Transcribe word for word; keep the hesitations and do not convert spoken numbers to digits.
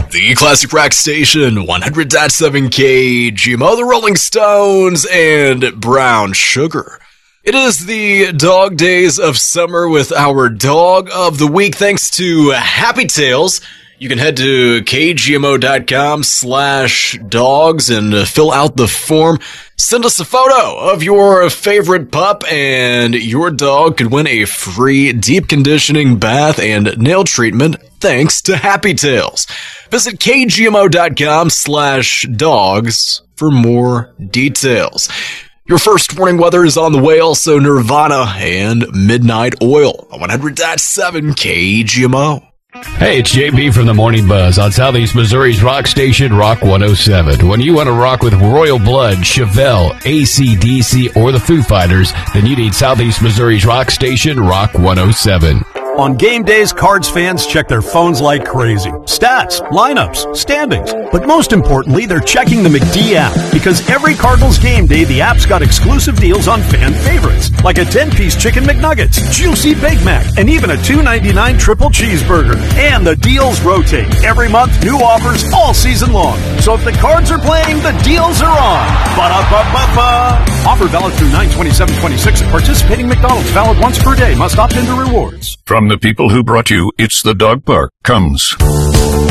The Classic Rock Station, one hundred point seven K G M O, the Rolling Stones, and Brown Sugar. It is the dog days of summer with our dog of the week, thanks to Happy Tails. You can head to kgmo.com slash dogs and fill out the form. Send us a photo of your favorite pup, and your dog could win a free deep conditioning bath and nail treatment thanks to Happy Tails. Visit kgmo.com slash dogs for more details. Your first warning weather is on the way, also Nirvana and Midnight Oil on one hundred point seven K G M O. Hey, it's J B from the Morning Buzz on Southeast Missouri's rock station, Rock one oh seven. When you want to rock with Royal Blood, Chevelle, A C D C, or the Foo Fighters, then you need Southeast Missouri's rock station, Rock one oh seven. On game days, Cards fans check their phones like crazy. Stats, lineups, standings. But most importantly, they're checking the McD app. Because every Cardinals game day, the app's got exclusive deals on fan favorites. Like a ten-piece Chicken McNuggets, Juicy Big Mac, and even a two ninety-nine triple cheeseburger. And the deals rotate. Every month, new offers all season long. So if the Cards are playing, the deals are on. Ba-da-ba-ba-ba. Offer valid through nine twenty-seven twenty-six at participating McDonald's. Valid once per day. Must opt into rewards. From the people who brought you It's the Dog Park comes